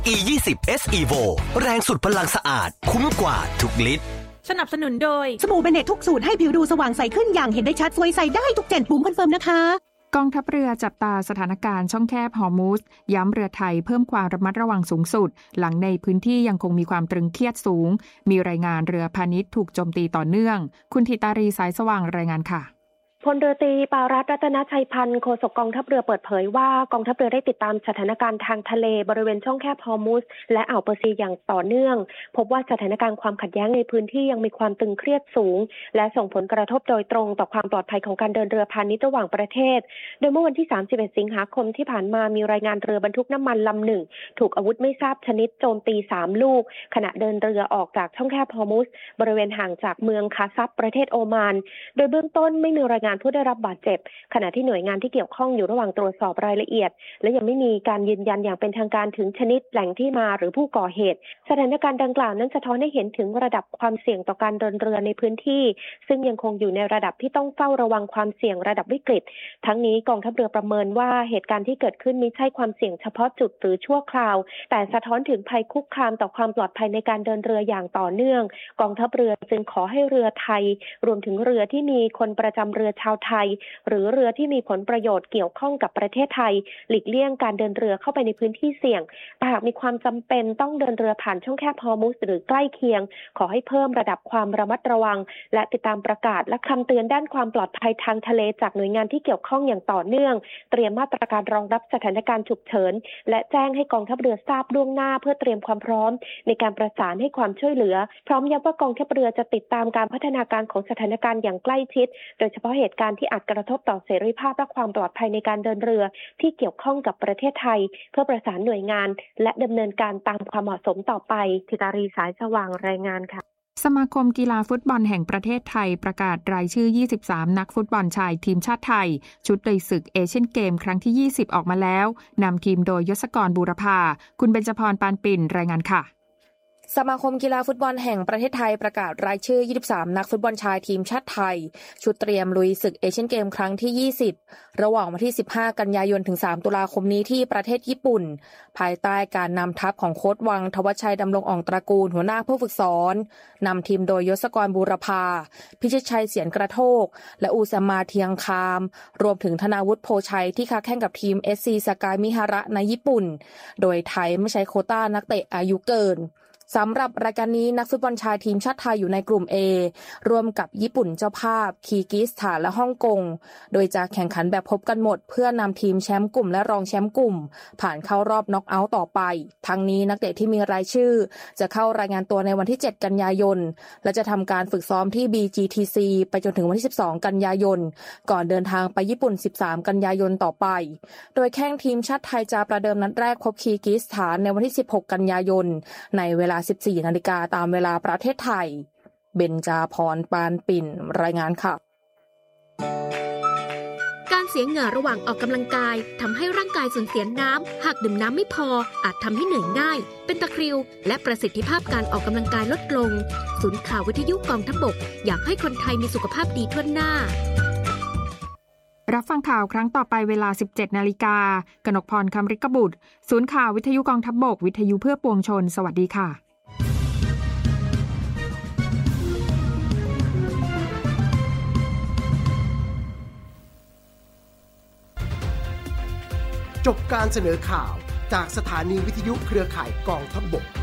E20 S Evo แรงสุดพลังสะอาดคุ้มกว่าทุกลิตรสนับสนุนโดยสบู่เบเนตทุกสูตรให้ผิวดูสว่างใสขึ้นอย่างเห็นได้ชัดสวยใสได้ทุกเจนบุ๋มคอนเฟิร์มนะคะกองทัพเรือจับตาสถานการณ์ช่องแคบฮอร์มุซย้ำเรือไทยเพิ่มความระมัดระวังสูงสุดหลังในพื้นที่ยังคงมีความตรึงเครียดสูงมีรายงานเรือพาณิชย์ถูกโจมตีต่อเนื่องคุณธิตารีสายสว่างรายงานค่ะพลเรือตรีปารัตน์รัตนชัยพันธ์โฆษกกองทัพเรือเปิดเผยว่ากองทัพเรือได้ติดตามสถานการณ์ทางทะเลบริเวณช่องแคบฮอร์มุซและอ่าวเปอร์เซียอย่างต่อเนื่องพบว่าสถานการณ์ความขัดแย้งในพื้นที่ยังมีความตึงเครียดสูงและส่งผลกระทบโดยตรงต่อความปลอดภัยของการเดินเรือพาณิชย์ระหว่างประเทศโดยเมื่อวันที่31สิงหาคมที่ผ่านมามีรายงานเรือบรรทุกน้ำมันลำหนึ่งถูกอาวุธไม่ทราบชนิดโจมตี3ลูกขณะเดินเรือออกจากช่องแคบฮอร์มุซบริเวณห่างจากเมืองคาซับประเทศโอมานโดยเบื้องต้นไม่มีรายงานผู้ได้รับบาดเจ็บขณะที่หน่วยงานที่เกี่ยวข้องอยู่ระหว่างตรวจสอบรายละเอียดและยังไม่มีการยืนยันอย่างเป็นทางการถึงชนิดแหล่งที่มาหรือผู้ก่อเหตุสถานการณ์ดังกล่าวนั้นสะท้อนให้เห็นถึงระดับความเสี่ยงต่อการเดินเรือในพื้นที่ซึ่งยังคงอยู่ในระดับที่ต้องเฝ้าระวังความเสี่ยงระดับวิกฤตทั้งนี้กองทัพเรือประเมินว่าเหตุการณ์ที่เกิดขึ้นไม่ใช่ความเสี่ยงเฉพาะจุดหรือชั่วคราวแต่สะท้อนถึงภัยคุกคามต่อความปลอดภัยในการเดินเรืออย่างต่อเนื่องกองทัพเรือจึงขอให้เรือไทยรวมถึงเรือที่มีคนประจำเรือชาวไทยหรือเรือที่มีผลประโยชน์เกี่ยวข้องกับประเทศไทยหลีกเลี่ยงการเดินเรือเข้าไปในพื้นที่เสี่ยงหากมีความจำเป็นต้องเดินเรือผ่านช่องแคบฮอร์มุซหรือใกล้เคียงขอให้เพิ่มระดับความระมัดระวังและติดตามประกาศและคำเตือนด้านความปลอดภัยทางทะเลจากหน่วยงานที่เกี่ยวข้องอย่างต่อเนื่องเตรียมมาตรการรองรับสถานการณ์ฉุกเฉินและแจ้งให้กองทัพเรือทราบล่วงหน้าเพื่อเตรียมความพร้อมในการประสานให้ความช่วยเหลือพร้อมย้ำว่ากองทัพเรือจะติดตามการพัฒนาการของสถานการณ์อย่างใกล้ชิดโดยเฉพาะเหตุการณ์ที่อาจกระทบต่อเสรีภาพและความปลอดภัยในการเดินเรือที่เกี่ยวข้องกับประเทศไทยเพื่อประสานหน่วยงานและดำเนินการตามความเหมาะสมต่อไปธิตารีสายสว่างรายงานค่ะสมาคมกีฬาฟุตบอลแห่งประเทศไทยประกาศรายชื่อ23นักฟุตบอลชายทีมชาติไทยชุดลุยศึกเอเชียนเกมครั้งที่20ออกมาแล้วนำทีมโดยยศกรบูรพาคุณเบญจพรปานปิ่นรายงานค่ะสมาคมกีฬาฟุตบอลแห่งประเทศไทยประกาศรายชื่อ23นักฟุตบอลชายทีมชาติไทยชุดเตรียมลุยศึกเอเชียนเกมครั้งที่20ระหว่างวันที่15กันยายนถึง3ตุลาคมนี้ที่ประเทศญี่ปุ่นภายใต้การนำทัพของโค้ชวังทวัชชัยดำรงอ่องตระกูลหัวหน้าผู้ฝึกสอนนำทีมโดยยศกรบูรพาพิชิตชัยเสียนกระโทกและอูซามาเทียงคามรวมถึงธนาวุฒิโพชัยที่ค้าแข่งกับทีม SC สกายมิฮาระในญี่ปุ่นโดยไทยไม่ใช้โควต้านักเตะอายุเกินสำหรับรายการนี้นักฟุตบอลชายทีมชาติไทยอยู่ในกลุ่ม A ร่วมกับญี่ปุ่นเจ้าภาพคีร์กิสถานและฮ่องกงโดยจะแข่งขันแบบพบกันหมดเพื่อนำทีมแชมป์กลุ่มและรองแชมป์กลุ่มผ่านเข้ารอบน็อกเอาท์ต่อไปทั้งนี้นักเตะที่มีรายชื่อจะเข้ารายงานตัวในวันที่7กันยายนและจะทำการฝึกซ้อมที่ BGTC ไปจนถึงวันที่12กันยายนก่อนเดินทางไปญี่ปุ่น13กันยายนต่อไปโดยแข่งทีมชาติไทยจะประเดิมนัดแรกพบคีร์กิสถานในวันที่16กันยายนในเวลา14 นาฬิกาตามเวลาประเทศไทยเบญจพรปานปิ่นรายงานค่ะการเสียเหงื่อระหว่างออกกำลังกายทำให้ร่างกายสูญเสียน้ำหากดื่มน้ำไม่พออาจทำให้เหนื่อยง่ายเป็นตะคริวและประสิทธิภาพการออกกำลังกายลดลงศูนย์ข่าววิทยุกองทัพบกอยากให้คนไทยมีสุขภาพดีทั่วหน้ารับฟังข่าวครั้งต่อไปเวลา 17 นาฬิกากนกพร คำริกบุตรศูนย์ข่าววิทยุกองทัพบกวิทยุเพื่อปวงชนสวัสดีค่ะจบการเสนอข่าวจากสถานีวิทยุเครือข่ายกองทัพบก